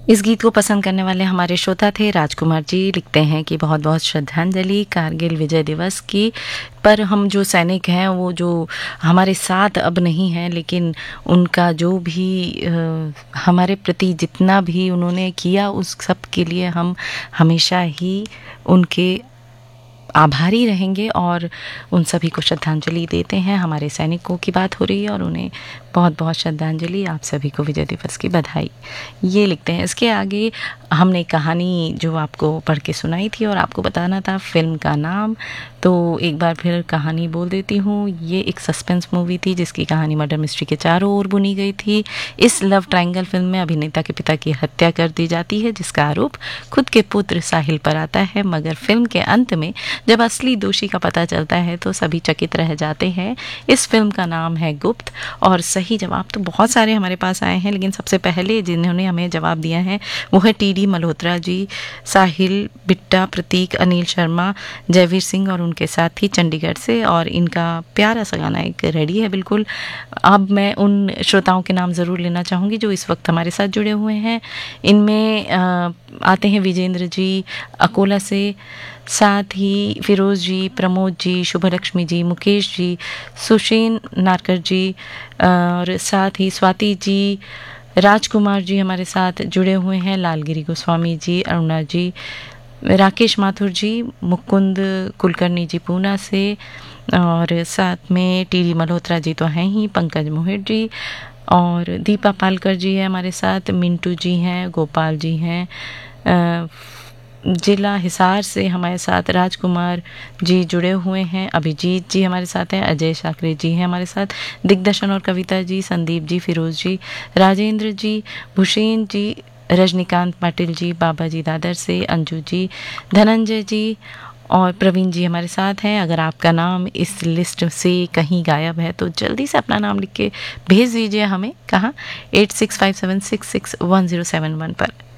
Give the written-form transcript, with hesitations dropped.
इस गीत को पसंद करने वाले हमारे श्रोता थे राजकुमार जी। लिखते हैं कि बहुत बहुत श्रद्धांजलि कारगिल विजय दिवस की। पर हम जो सैनिक हैं वो जो हमारे साथ अब नहीं हैं, लेकिन उनका जो भी हमारे प्रति जितना भी उन्होंने किया उस सब के लिए हम हमेशा ही उनके आभारी रहेंगे और उन सभी को श्रद्धांजलि देते हैं। हमारे सैनिकों की बात हो रही है और उन्हें बहुत बहुत श्रद्धांजलि। आप सभी को विजय दिवस की बधाई। ये लिखते हैं। इसके आगे हमने कहानी जो आपको पढ़ के सुनाई थी और आपको बताना था फिल्म का नाम, तो एक बार फिर कहानी बोल देती हूँ। ये एक सस्पेंस मूवी थी जिसकी कहानी मर्डर मिस्ट्री के चारों ओर बुनी गई थी। इस लव ट्रायंगल फिल्म में अभिनेता के पिता की हत्या कर दी जाती है, जिसका आरोप खुद के पुत्र साहिल पर आता है। मगर फिल्म के अंत में जब असली दोषी का पता चलता है तो सभी चकित रह जाते हैं। इस फिल्म का नाम है गुप्त। और सही जवाब तो बहुत सारे हमारे पास आए हैं, लेकिन सबसे पहले जिन्होंने हमें जवाब दिया है वो है टी.डी. मल्होत्रा जी, साहिल, बिट्टा, प्रतीक, अनिल शर्मा, जयवीर सिंह और उनके साथी चंडीगढ़ से। और इनका प्यारा सा गाना एक रेडी है बिल्कुल। अब मैं उन श्रोताओं के नाम ज़रूर लेना चाहूँगी जो इस वक्त हमारे साथ जुड़े हुए हैं। इनमें आते हैं विजेंद्र जी अकोला से, साथ ही फिरोज़ जी, प्रमोद जी, शुभलक्ष्मी जी, मुकेश जी, सुशीन नारकर जी और साथ ही स्वाति जी, राजकुमार जी हमारे साथ जुड़े हुए हैं, लालगिरी गोस्वामी जी, अरुणा जी, राकेश माथुर जी, मुकुंद कुलकर्णी जी पूना से, और साथ में टी.डी. मल्होत्रा जी तो हैं ही, पंकज मोहित जी और दीपा पालकर जी है हमारे साथ, मिंटू जी हैं, गोपाल जी हैं, जिला हिसार से हमारे साथ राजकुमार जी जुड़े हुए हैं, अभिजीत जी हमारे साथ हैं, अजय शाकरे जी हैं हमारे साथ, दिग्दर्शन और कविता जी, संदीप जी, फिरोज जी, राजेंद्र जी, भूषेन जी, रजनीकांत पाटिल जी, बाबा जी दादर से, अंजू जी, धनंजय जी और प्रवीण जी हमारे साथ हैं। अगर आपका नाम इस लिस्ट से कहीं गायब है तो जल्दी से अपना नाम लिख के भेज दीजिए हमें। कहाँ? 8657661071 पर।